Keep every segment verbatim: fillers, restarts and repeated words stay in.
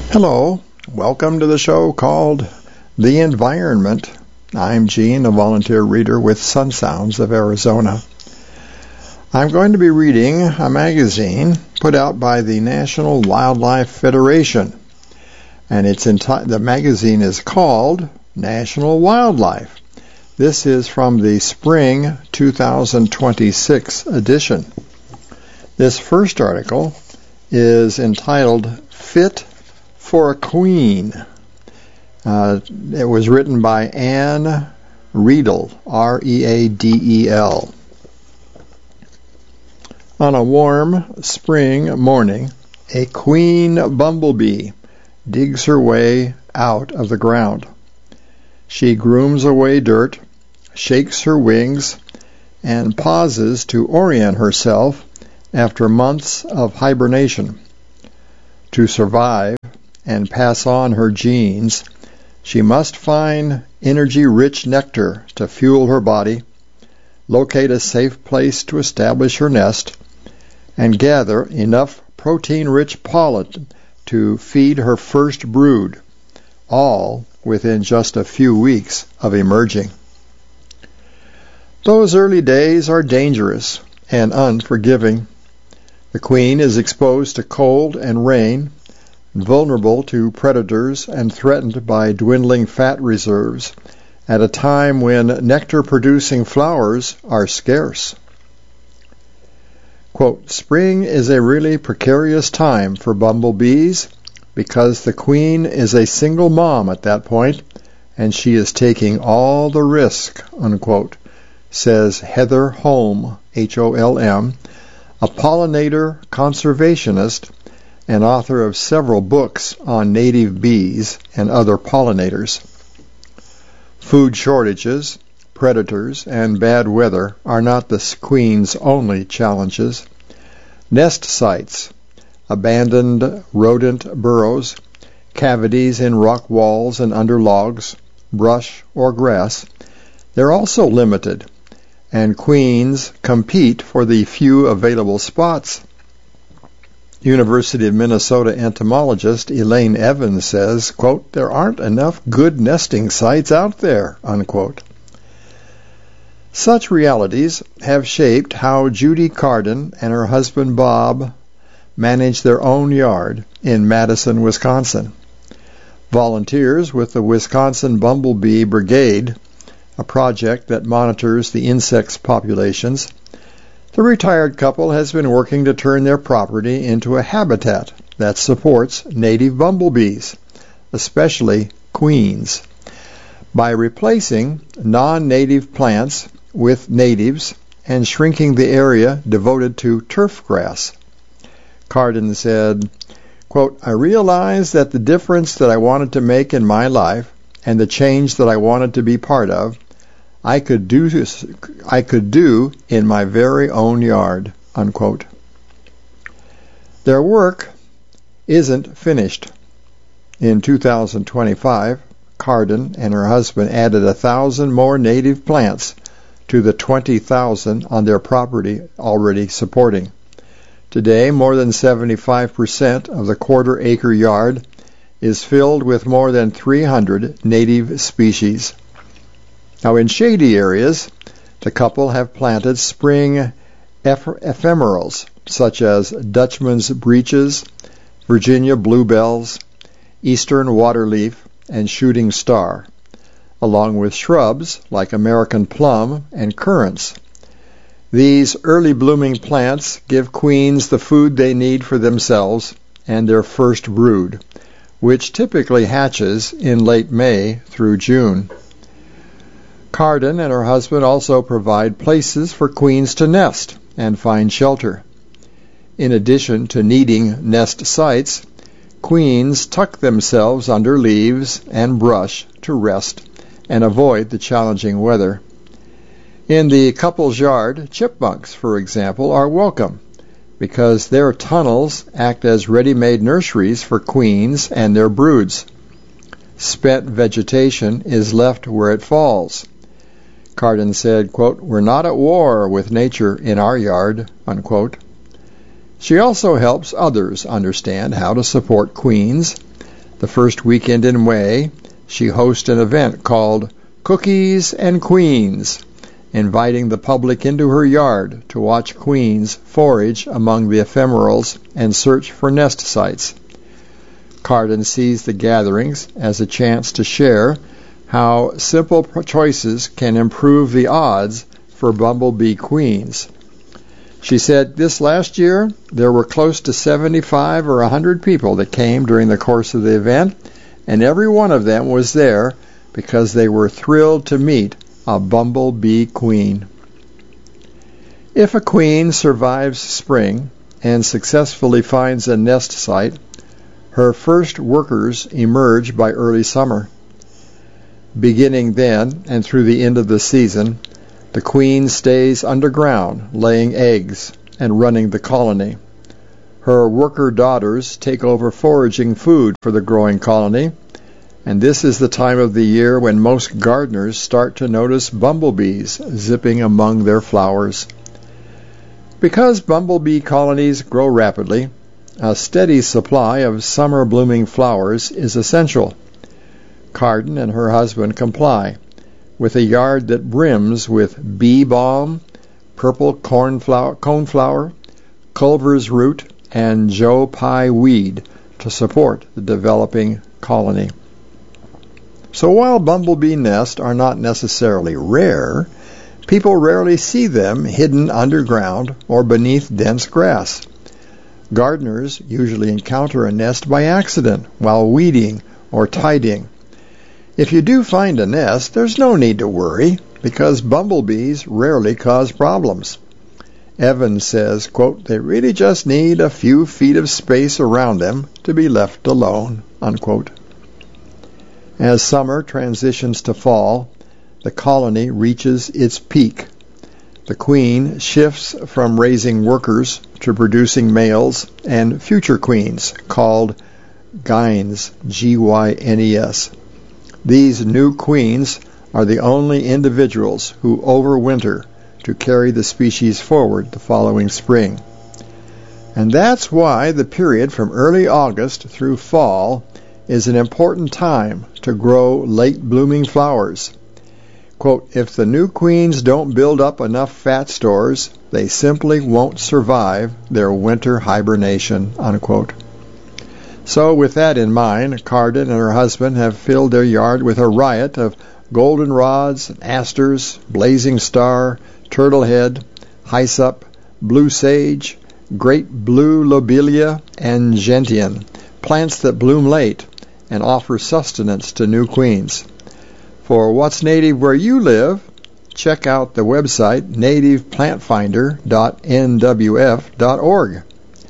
Hello, welcome to the show called The Environment. I'm Gene, a volunteer reader with Sun Sounds of Arizona. I'm going to be reading a magazine put out by the National Wildlife Federation, and it's enti- the magazine is called National Wildlife. This is from the Spring two thousand twenty-six edition. This first article is entitled Fit for a Queen. Uh, it was written by Anne Readel, R E A D E L. On a warm spring morning, a queen bumblebee digs her way out of the ground. She grooms away dirt, shakes her wings, and pauses to orient herself after months of hibernation. To survive and pass on her genes, she must find energy-rich nectar to fuel her body, locate a safe place to establish her nest, and gather enough protein-rich pollen to feed her first brood, all within just a few weeks of emerging. Those early days are dangerous and unforgiving. The queen is exposed to cold and rain, vulnerable to predators and threatened by dwindling fat reserves at a time when nectar-producing flowers are scarce. Quote, spring is a really precarious time for bumblebees because the queen is a single mom at that point and she is taking all the risk, unquote, says Heather Holm, H O L M, a pollinator conservationist and author of several books on native bees and other pollinators. Food shortages, predators, and bad weather are not the queen's only challenges. Nest sites, abandoned rodent burrows, cavities in rock walls and under logs, brush, or grass, they're also limited, and queens compete for the few available spots. University of Minnesota entomologist Elaine Evans says, quote, there aren't enough good nesting sites out there, unquote. Such realities have shaped how Judy Carden and her husband Bob manage their own yard in Madison, Wisconsin. Volunteers with the Wisconsin Bumblebee Brigade, a project that monitors the insects' populations, the retired couple has been working to turn their property into a habitat that supports native bumblebees, especially queens, by replacing non-native plants with natives and shrinking the area devoted to turf grass. Carden said, quote, I realized that the difference that I wanted to make in my life and the change that I wanted to be part of I could do this, I could do in my very own yard, unquote. Their work isn't finished. In two thousand twenty-five, Carden and her husband added a thousand more native plants to the twenty thousand on their property already supporting. Today, more than seventy-five percent of the quarter-acre yard is filled with more than three hundred native species. Now, in shady areas, the couple have planted spring eph- ephemerals such as Dutchman's breeches, Virginia bluebells, eastern waterleaf, and shooting star, along with shrubs like American plum and currants. These early blooming plants give queens the food they need for themselves and their first brood, which typically hatches in late May through June. Carden and her husband also provide places for queens to nest and find shelter. In addition to needing nest sites, queens tuck themselves under leaves and brush to rest and avoid the challenging weather. In the couple's yard, chipmunks, for example, are welcome because their tunnels act as ready-made nurseries for queens and their broods. Spent vegetation is left where it falls. Carden said, quote, we're not at war with nature in our yard, unquote. She also helps others understand how to support queens The first weekend in May, she hosts an event called Cookies and Queens, inviting the public into her yard to watch queens forage among the ephemerals and search for nest sites. Carden sees the gatherings as a chance to share how simple choices can improve the odds for bumblebee queens. She said this last year there were close to seventy-five or one hundred people that came during the course of the event, and every one of them was there because they were thrilled to meet a bumblebee queen. If a queen survives spring and successfully finds a nest site, her first workers emerge by early summer. Beginning then and through the end of the season, the queen stays underground, laying eggs and running the colony. Her worker daughters take over foraging food for the growing colony, and this is the time of the year when most gardeners start to notice bumblebees zipping among their flowers. Because bumblebee colonies grow rapidly, a steady supply of summer-blooming flowers is essential. Carden and her husband comply, with a yard that brims with bee balm, purple cornflower, coneflower, Culver's root, and Joe Pye weed to support the developing colony. So while bumblebee nests are not necessarily rare, people rarely see them hidden underground or beneath dense grass. Gardeners usually encounter a nest by accident while weeding or tidying. If you do find a nest, there's no need to worry, because bumblebees rarely cause problems. Evans says, quote, "They really just need a few feet of space around them to be left alone," unquote. As summer transitions to fall, the colony reaches its peak. The queen shifts from raising workers to producing males and future queens, called gynes, G Y N E S. These new queens are the only individuals who overwinter to carry the species forward the following spring. And that's why the period from early August through fall is an important time to grow late-blooming flowers. Quote, "If the new queens don't build up enough fat stores, they simply won't survive their winter hibernation," unquote. So with that in mind, Carden and her husband have filled their yard with a riot of goldenrods, asters, blazing star, turtlehead, hyssop, blue sage, great blue lobelia, and gentian, plants that bloom late and offer sustenance to new queens. For what's native where you live, check out the website native plant finder dot N W F dot org.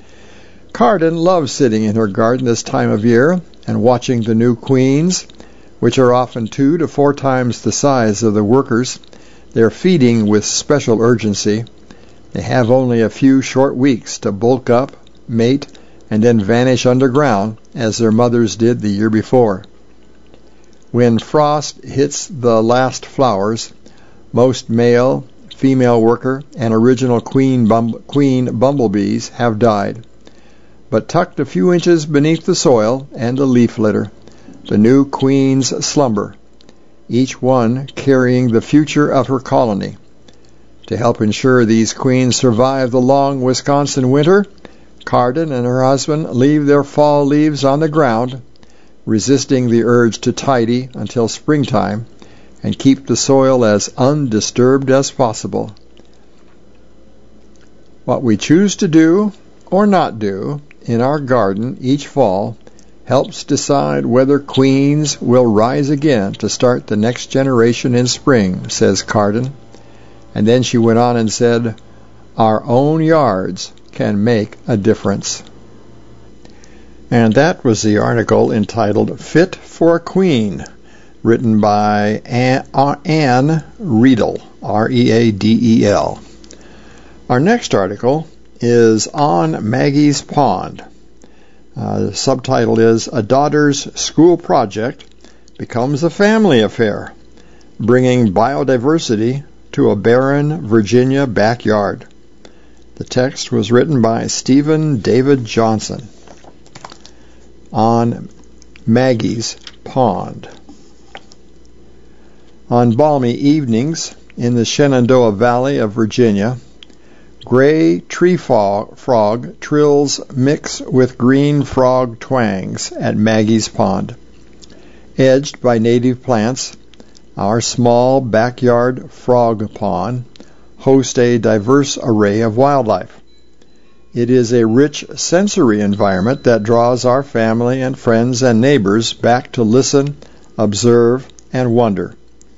Carden loves sitting in her garden this time of year and watching the new queens, which are often two to four times the size of the workers. They're feeding with special urgency. They have only a few short weeks to bulk up, mate, and then vanish underground as their mothers did the year before. When frost hits the last flowers, most male, female worker, and original queen, bum- queen bumblebees have died. But tucked a few inches beneath the soil and the leaf litter, the new queens slumber, each one carrying the future of her colony. To help ensure these queens survive the long Wisconsin winter, Carden and her husband leave their fall leaves on the ground, resisting the urge to tidy until springtime and keep the soil as undisturbed as possible. What we choose to do or not do in our garden each fall helps decide whether queens will rise again to start the next generation in spring, says Carden. And then she went on and said, "Our own yards can make a difference." And that was the article entitled "Fit for a Queen," written by Anne Riedel, R E A D E L. Our next article is On Maggie's Pond. Uh, the subtitle is "A Daughter's School Project Becomes a Family Affair, Bringing Biodiversity to a Barren Virginia Backyard." The text was written by Stephen David Johnson. On Maggie's Pond. On balmy evenings in the Shenandoah Valley of Virginia, gray tree frog trills mix with green frog twangs at Maggie's Pond. Edged by native plants, our small backyard frog pond hosts a diverse array of wildlife. It is a rich sensory environment that draws our family and friends and neighbors back to listen, observe, and wonder.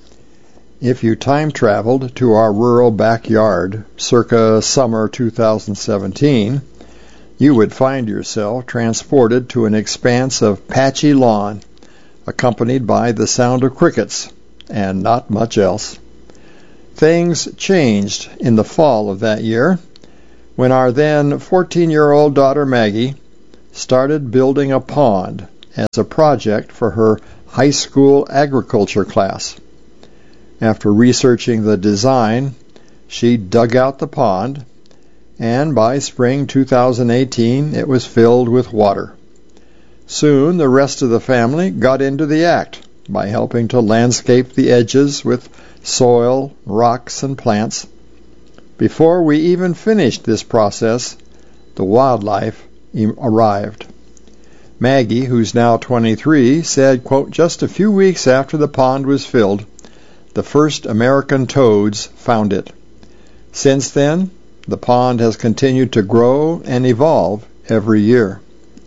If you time traveled to our rural backyard circa summer two thousand seventeen, you would find yourself transported to an expanse of patchy lawn, accompanied by the sound of crickets, and not much else. Things changed in the fall of that year, when our then fourteen-year-old daughter Maggie started building a pond as a project for her high school agriculture class. After researching the design, she dug out the pond, and by spring two thousand eighteen it was filled with water. Soon the rest of the family got into the act by helping to landscape the edges with soil, rocks, and plants. Before we even finished this process, the wildlife arrived. Maggie, who's now twenty-three, said, quote, "Just a few weeks after the pond was filled, the first American toads found it. Since then, the pond has continued to grow and evolve every year."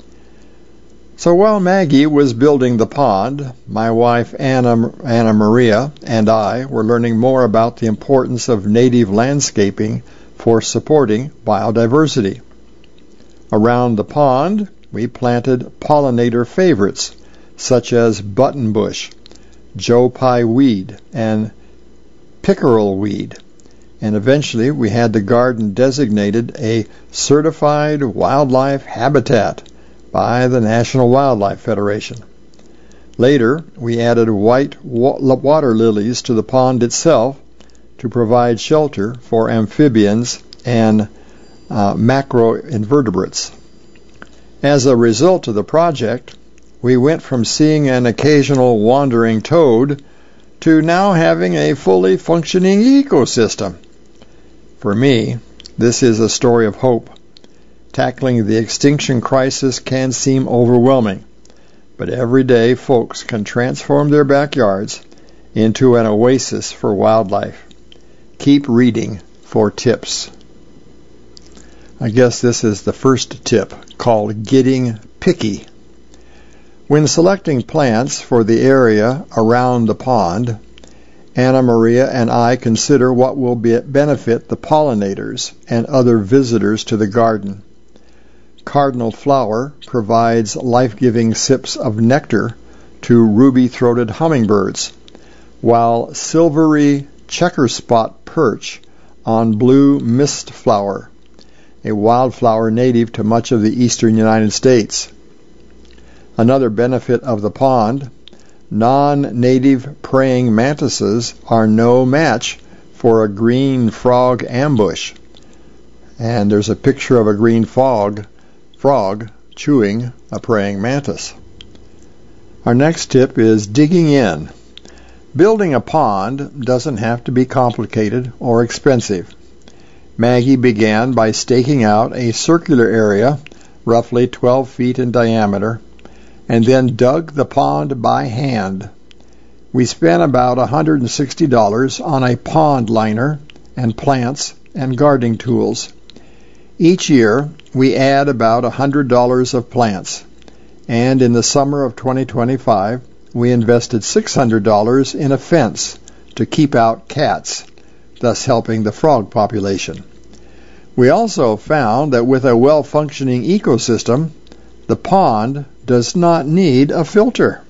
So while Maggie was building the pond, my wife Anna, Anna Maria and I were learning more about the importance of native landscaping for supporting biodiversity. Around the pond, we planted pollinator favorites such as buttonbush, Joe Pye weed, and pickerel weed, and eventually we had the garden designated a certified wildlife habitat by the National Wildlife Federation. Later, we added white water lilies to the pond itself to provide shelter for amphibians and uh, macroinvertebrates. As a result of the project, we went from seeing an occasional wandering toad to now having a fully functioning ecosystem. For me, this is a story of hope. Tackling the extinction crisis can seem overwhelming, but every day folks can transform their backyards into an oasis for wildlife. Keep reading for tips. I guess this is the first tip, called Getting Picky. When selecting plants for the area around the pond, Anna Maria and I consider what will be benefit the pollinators and other visitors to the garden. Cardinal flower provides life-giving sips of nectar to ruby-throated hummingbirds, while silvery checker-spot perch on blue mistflower, a wildflower native to much of the eastern United States. Another benefit of the pond, non-native praying mantises are no match for a green frog ambush. And there's a picture of a green frog, frog chewing a praying mantis. Our next tip is digging in. Building a pond doesn't have to be complicated or expensive. Maggie began by staking out a circular area, roughly twelve feet in diameter, and then dug the pond by hand. We spent about one hundred sixty dollars on a pond liner and plants and gardening tools. Each year, we add about one hundred dollars of plants, and in the summer of twenty twenty-five, we invested six hundred dollars in a fence to keep out cats, thus helping the frog population. We also found that with a well-functioning ecosystem, the pond does not need a filter.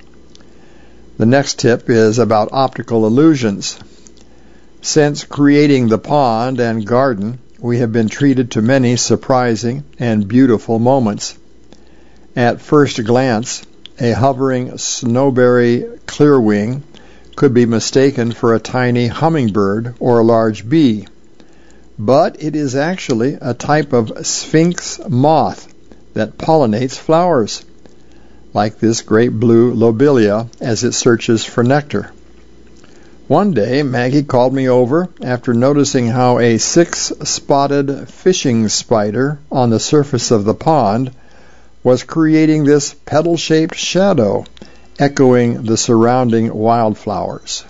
The next tip is about optical illusions. Since creating the pond and garden, we have been treated to many surprising and beautiful moments. At first glance, a hovering snowberry clearwing could be mistaken for a tiny hummingbird or a large bee, but it is actually a type of sphinx moth that pollinates flowers. like this great blue lobelia, as it searches for nectar. One day, Maggie called me over after noticing how a six-spotted fishing spider on the surface of the pond was creating this petal-shaped shadow, echoing the surrounding wildflowers.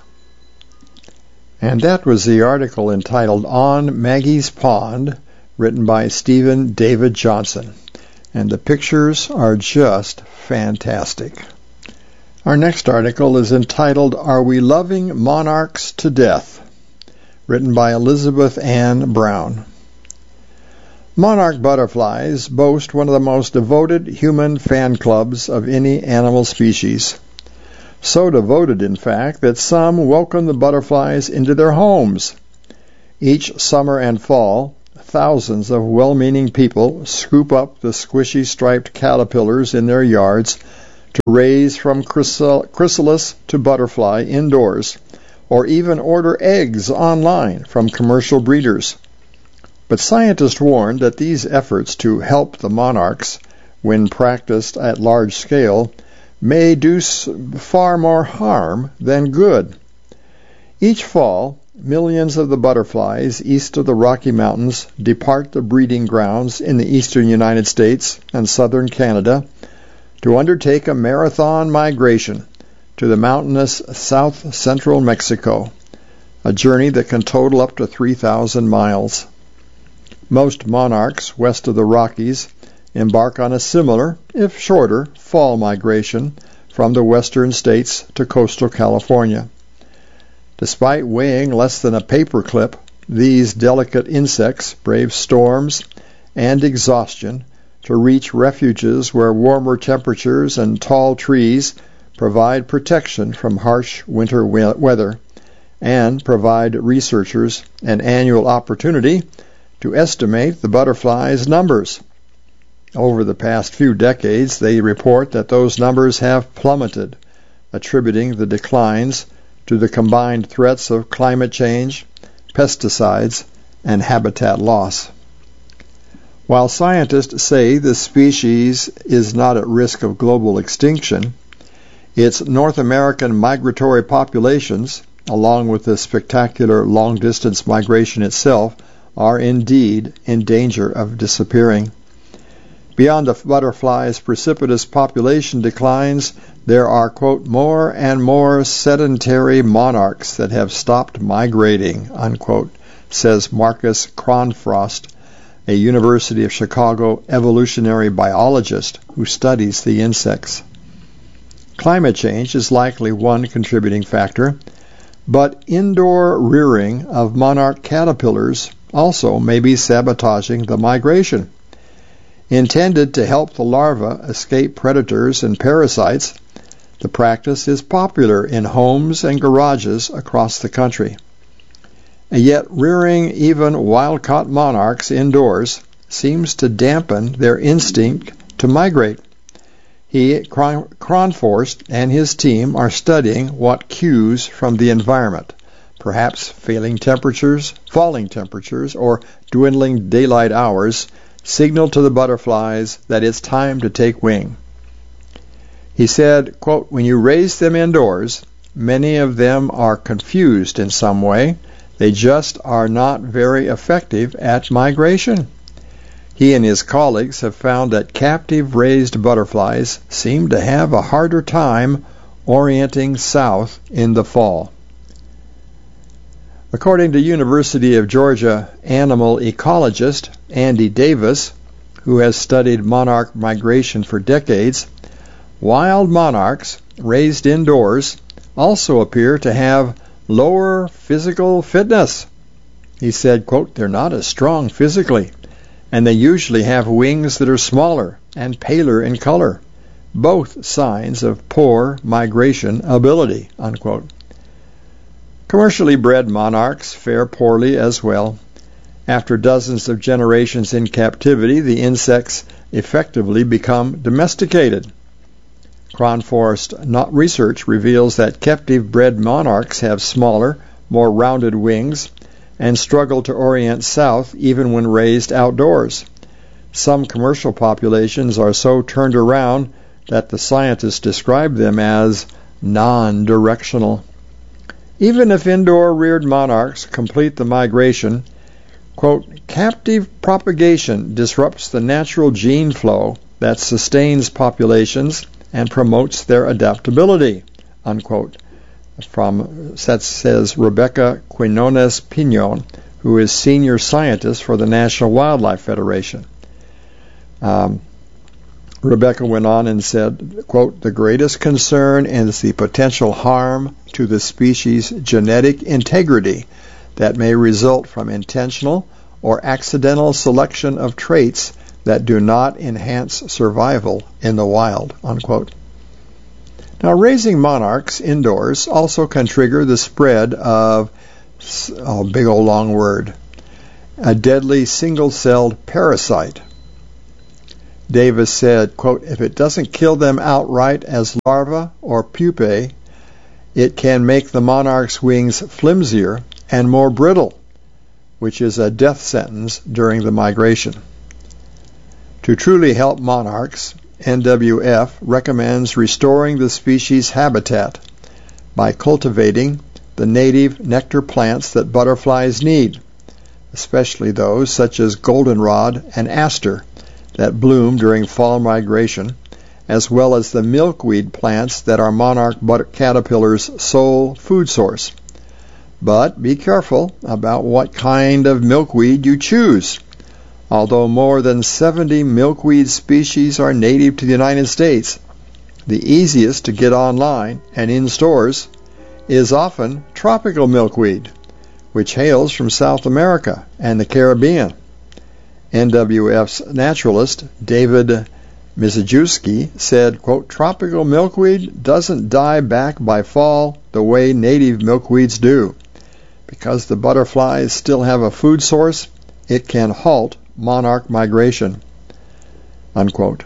And that was the article entitled On Maggie's Pond, written by Stephen David Johnson. And the pictures are just fantastic. Our next article is entitled Are We Loving Monarchs to Death? Written by Elizabeth Ann Brown. Monarch butterflies boast one of the most devoted human fan clubs of any animal species. So devoted, in fact, that some welcome the butterflies into their homes. Each summer and fall, thousands of well-meaning people scoop up the squishy striped caterpillars in their yards to raise from chrysalis to butterfly indoors, or even order eggs online from commercial breeders. But scientists warn that these efforts to help the monarchs, when practiced at large scale, may do far more harm than good. Each fall, millions of the butterflies east of the Rocky Mountains depart the breeding grounds in the eastern United States and southern Canada to undertake a marathon migration to the mountainous south-central Mexico, a journey that can total up to three thousand miles. Most monarchs west of the Rockies embark on a similar, if shorter, fall migration from the western states to coastal California. Despite weighing less than a paperclip, these delicate insects brave storms and exhaustion to reach refuges where warmer temperatures and tall trees provide protection from harsh winter we- weather and provide researchers an annual opportunity to estimate the butterflies' numbers. Over the past few decades, they report that those numbers have plummeted, attributing the declines to the combined threats of climate change, pesticides, and habitat loss. While scientists say the species is not at risk of global extinction, its North American migratory populations, along with the spectacular long-distance migration itself, are indeed in danger of disappearing. Beyond the butterfly's precipitous population declines, there are, quote, more and more sedentary monarchs that have stopped migrating, unquote, says Marcus Cronfrost, a University of Chicago evolutionary biologist who studies the insects. Climate change is likely one contributing factor, but indoor rearing of monarch caterpillars also may be sabotaging the migration. Intended to help the larvae escape predators and parasites, the practice is popular in homes and garages across the country. And yet rearing even wild-caught monarchs indoors seems to dampen their instinct to migrate. He, Cronfrost, and his team are studying what cues from the environment, perhaps failing temperatures, falling temperatures, or dwindling daylight hours, signal to the butterflies that it's time to take wing. He said, quote, when you raise them indoors, many of them are confused in some way. They just are not very effective at migration. He and his colleagues have found that captive-raised butterflies seem to have a harder time orienting south in the fall. According to University of Georgia animal ecologist Andy Davis, who has studied monarch migration for decades, wild monarchs raised indoors also appear to have lower physical fitness. He said, quote, they're not as strong physically, and they usually have wings that are smaller and paler in color, both signs of poor migration ability, unquote. Commercially bred monarchs fare poorly as well. After dozens of generations in captivity, the insects effectively become domesticated. Cronfrost research reveals that captive-bred monarchs have smaller, more rounded wings and struggle to orient south even when raised outdoors. Some commercial populations are so turned around that the scientists describe them as non-directional. Even if indoor-reared monarchs complete the migration, quote, captive propagation disrupts the natural gene flow that sustains populations and promotes their adaptability, unquote. From, that says Rebecca Quinones Pinon, who is senior scientist for the National Wildlife Federation. Um, Rebecca went on and said, quote, the greatest concern is the potential harm to the species' genetic integrity that may result from intentional or accidental selection of traits that do not enhance survival in the wild, unquote. Now, raising monarchs indoors also can trigger the spread of, oh, big old long word, a deadly single-celled parasite. Davis said, quote, if it doesn't kill them outright as larvae or pupae, it can make the monarch's wings flimsier and more brittle, which is a death sentence during the migration. To truly help monarchs, N W F recommends restoring the species' habitat by cultivating the native nectar plants that butterflies need, especially those such as goldenrod and aster that bloom during fall migration, as well as the milkweed plants that are monarch caterpillars' sole food source. But be careful about what kind of milkweed you choose. Although more than seventy milkweed species are native to the United States, the easiest to get online and in stores is often tropical milkweed, which hails from South America and the Caribbean. N W F's naturalist David Mizejewski said, quote, tropical milkweed doesn't die back by fall the way native milkweeds do. Because the butterflies still have a food source, it can halt monarch migration, unquote.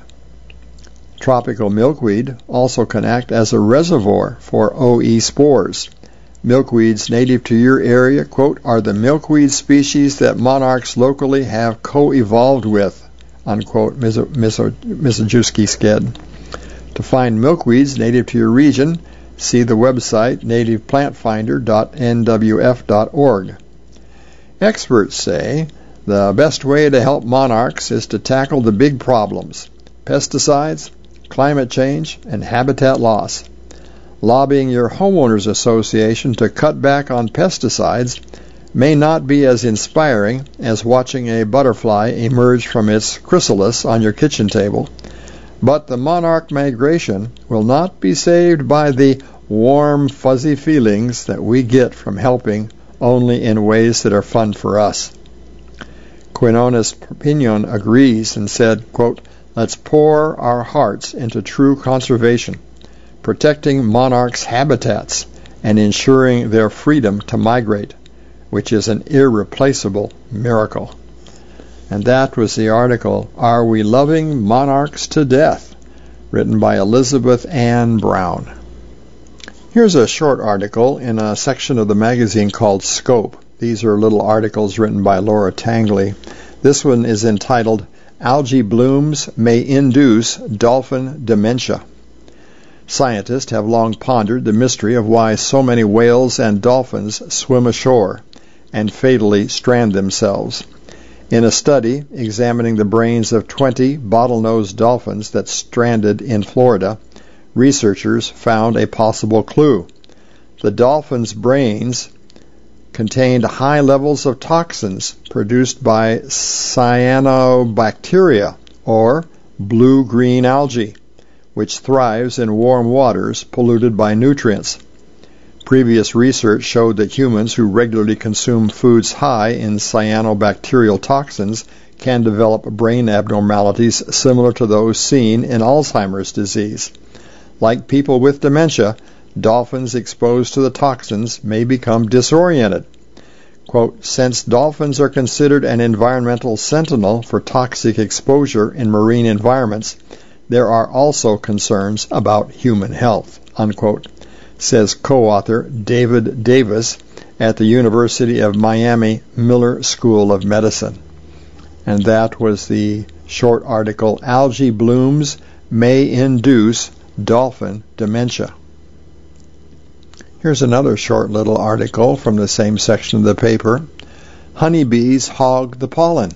Tropical milkweed also can act as a reservoir for O E spores. Milkweeds native to your area, quote, are the milkweed species that monarchs locally have co-evolved with, unquote, Mizejewski said. To find milkweeds native to your region, see the website native plant finder dot N W F dot org. Experts say the best way to help monarchs is to tackle the big problems: pesticides, climate change, and habitat loss. Lobbying your homeowners association to cut back on pesticides may not be as inspiring as watching a butterfly emerge from its chrysalis on your kitchen table, but the monarch migration will not be saved by the warm, fuzzy feelings that we get from helping only in ways that are fun for us. Quinones Pinon agrees and said, quote, let's pour our hearts into true conservation, protecting monarchs' habitats and ensuring their freedom to migrate, which is an irreplaceable miracle. And that was the article, Are We Loving Monarchs to Death?, written by Elizabeth Ann Brown. Here's a short article in a section of the magazine called Scope. These are little articles written by Laura Tangley. This one is entitled, Algae Blooms May Induce Dolphin Dementia. Scientists have long pondered the mystery of why so many whales and dolphins swim ashore and fatally strand themselves. In a study examining the brains of twenty bottlenose dolphins that stranded in Florida, researchers found a possible clue. The dolphins' brains contained high levels of toxins produced by cyanobacteria, or blue-green algae, which thrives in warm waters polluted by nutrients. Previous research showed that humans who regularly consume foods high in cyanobacterial toxins can develop brain abnormalities similar to those seen in Alzheimer's disease. Like people with dementia, dolphins exposed to the toxins may become disoriented. Quote, since dolphins are considered an environmental sentinel for toxic exposure in marine environments, there are also concerns about human health, unquote, says co-author David Davis at the University of Miami Miller School of Medicine. And that was the short article, Algae Blooms may induce dolphin dementia. Here's another short little article from the same section of the paper. Honeybees hog the pollen.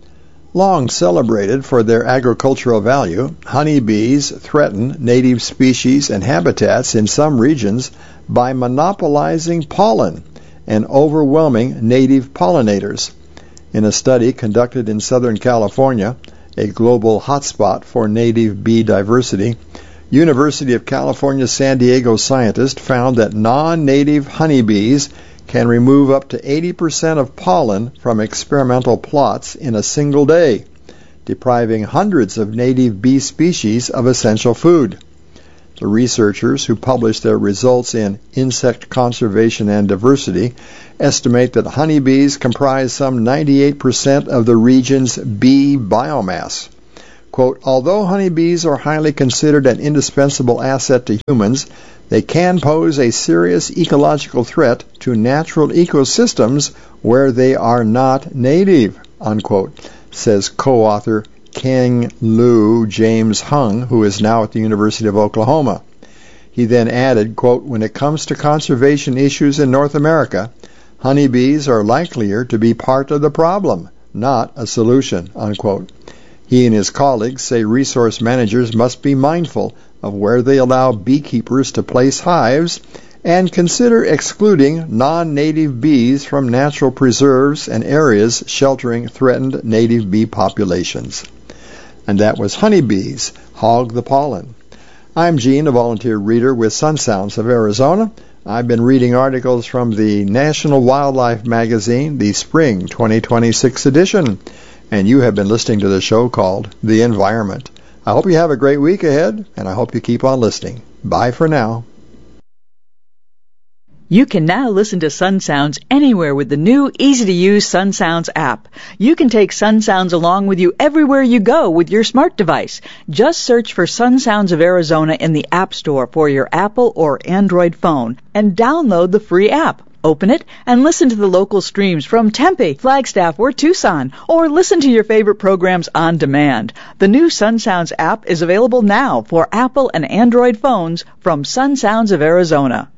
Long celebrated for their agricultural value, honeybees threaten native species and habitats in some regions by monopolizing pollen and overwhelming native pollinators. In a study conducted in Southern California, a global hotspot for native bee diversity, University of California San Diego scientists found that non-native honeybees can remove up to eighty percent of pollen from experimental plots in a single day, depriving hundreds of native bee species of essential food. The researchers who published their results in Insect Conservation and Diversity estimate that honeybees comprise some ninety-eight percent of the region's bee biomass. Quote, although honeybees are highly considered an indispensable asset to humans, they can pose a serious ecological threat to natural ecosystems where they are not native, unquote, says co-author King Lu James Hung, who is now at the University of Oklahoma. He then added, quote, when it comes to conservation issues in North America, honeybees are likelier to be part of the problem, not a solution, unquote. He and his colleagues say resource managers must be mindful of where they allow beekeepers to place hives and consider excluding non-native bees from natural preserves and areas sheltering threatened native bee populations. And that was Honeybees Hog the Pollen. I'm Gene, a volunteer reader with Sun Sounds of Arizona. I've been reading articles from the National Wildlife Magazine, the Spring twenty twenty-six edition. And you have been listening to the show called The Environment. I hope you have a great week ahead, and I hope you keep on listening. Bye for now. You can now listen to Sun Sounds anywhere with the new, easy-to-use Sun Sounds app. You can take Sun Sounds along with you everywhere you go with your smart device. Just search for Sun Sounds of Arizona in the App Store for your Apple or Android phone and download the free app. Open it and listen to the local streams from Tempe, Flagstaff, or Tucson, or listen to your favorite programs on demand. The new Sun Sounds app is available now for Apple and Android phones from Sun Sounds of Arizona.